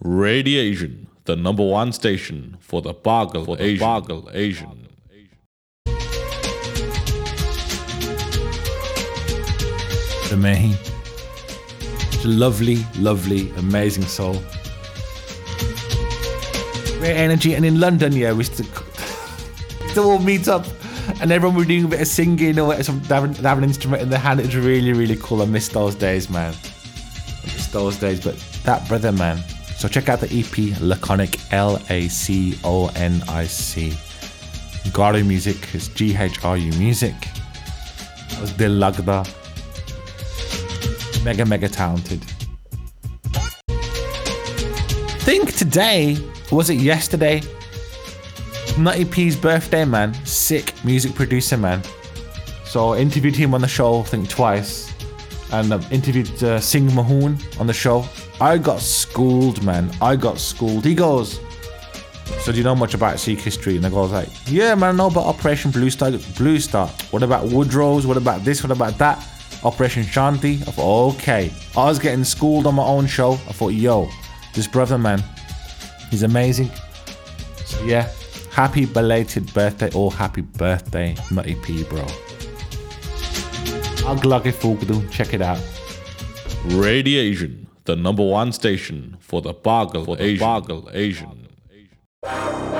Radiation, the number one station for the Bargle Asian. The Mahi. It's a lovely, lovely, amazing soul. Great energy. And in London, yeah, we still all meet up and everyone were doing a bit of singing or they have an instrument in their hand. It was really, really cool. I miss those days, man. I miss those days, but that brother, man. So check out the EP Laconic, Laconic. Garu Music is GHRU Music. That was Dil Lagda. Mega talented. I think today, or was it yesterday? Nutty P's birthday, man. Sick music producer, man. So I interviewed him on the show, I think twice. And I've interviewed Singh Mahoon on the show. I got schooled, man. I got schooled. He goes, so do you know much about Sikh history? And I goes like, yeah, man, I know about Operation Blue Star. What about Woodrow's? What about this? What about that? Operation Shanti. I thought, okay. I was getting schooled on my own show. I thought, yo, this brother, man, he's amazing. So yeah, happy belated birthday or happy birthday, Nutty P, bro. Aglage Fogdu, check it out. Radiation, the number one station for the Bargle Asian.